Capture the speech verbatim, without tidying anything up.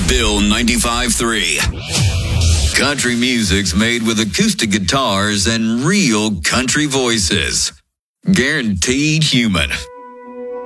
Bill ninety-five three. Country music's made with acoustic guitars and real country voices. Guaranteed human.